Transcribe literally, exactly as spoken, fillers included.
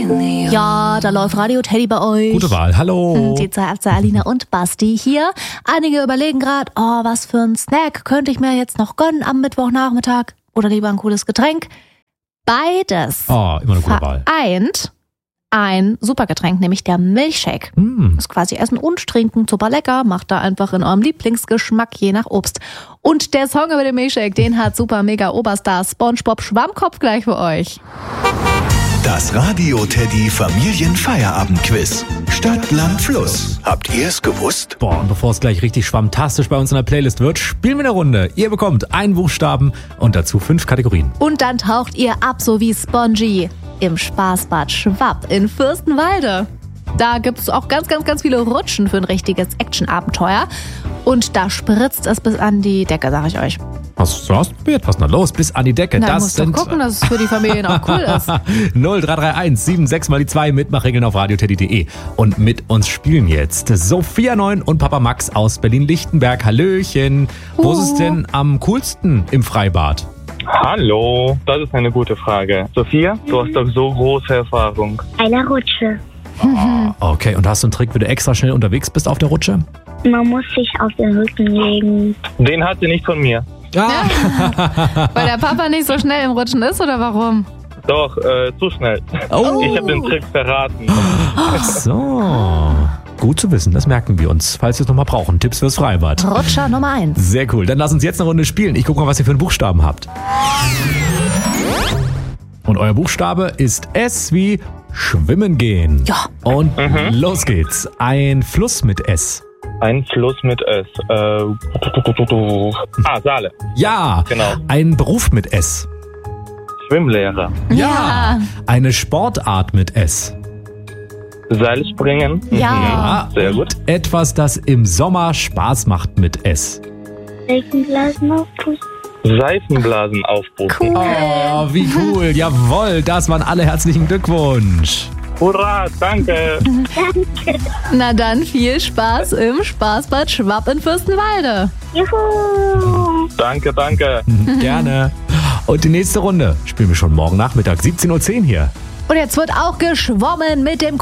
Ja, da läuft Radio Teddy bei euch. Gute Wahl, hallo. Die zwei Ärzte Alina und Basti hier. Einige überlegen gerade, oh, was für ein Snack könnte ich mir jetzt noch gönnen am Mittwochnachmittag? Oder lieber ein cooles Getränk? Beides Oh, immer eine gute Wahl. vereint ein Supergetränk, nämlich der Milchshake. Mm. Ist quasi Essen und Trinken, super lecker. Macht da einfach in eurem Lieblingsgeschmack, je nach Obst. Und der Song über den Milchshake, den hat super mega Oberstar SpongeBob Schwammkopf gleich für euch. Das Radio Teddy Familienfeierabendquiz. Stadt, Land, Fluss. Habt ihr es gewusst? Boah, und bevor es gleich richtig schwammtastisch bei uns in der Playlist wird, spielen wir eine Runde. Ihr bekommt einen Buchstaben und dazu fünf Kategorien. Und dann taucht ihr ab, so wie Spongy, im Spaßbad Schwapp in Fürstenwalde. Da gibt es auch ganz, ganz, ganz viele Rutschen für ein richtiges Action-Abenteuer. Und da spritzt es bis an die Decke, sag ich euch. Hast du ausprobiert? Was ist denn da los? Bis an die Decke. Na, das musst doch sind gucken, dass es für die Familien auch cool ist. null drei drei eins sieben sechs mal die zwei Mitmachregeln auf radioteddy punkt de. Und mit uns spielen jetzt Sophia Neun und Papa Max aus Berlin-Lichtenberg. Hallöchen. Wo ist es denn am coolsten im Freibad? Hallo, das ist eine gute Frage. Sophia, du hast doch so große Erfahrung. Eine Rutsche. Okay, und hast du einen Trick, wie du extra schnell unterwegs bist auf der Rutsche? Man muss sich auf den Rücken legen. Den hat sie nicht von mir. Ja. Weil der Papa nicht so schnell im Rutschen ist, oder warum? Doch, äh, zu schnell. Oh. Ich habe den Trick verraten. Ach so. Gut zu wissen, das merken wir uns. Falls wir es nochmal brauchen, Tipps fürs Freibad. Rutscher Nummer eins. Sehr cool. Dann lass uns jetzt eine Runde spielen. Ich gucke mal, was ihr für einen Buchstaben habt. Und euer Buchstabe ist S wie Schwimmen gehen. Ja. Und los geht's. Ein Fluss mit S. Ein Fluss mit S. Äh, ah, Saale. Ja. Genau. Ein Beruf mit S. Schwimmlehrer. Ja. Eine Sportart mit S. Seilspringen. Ja. Mhm, sehr gut. Etwas, das im Sommer Spaß macht mit S. Seifenblasen aufpusten. Seifenblasen aufpusten. Oh, wie cool. Jawohl, das waren alle herzlichen Glückwunsch. Hurra, danke. Na dann viel Spaß im Spaßbad Schwapp in Fürstenwalde. Juhu. Danke, danke. Gerne. Und die nächste Runde spielen wir schon morgen Nachmittag, siebzehn Uhr zehn hier. Und jetzt wird auch geschwommen mit dem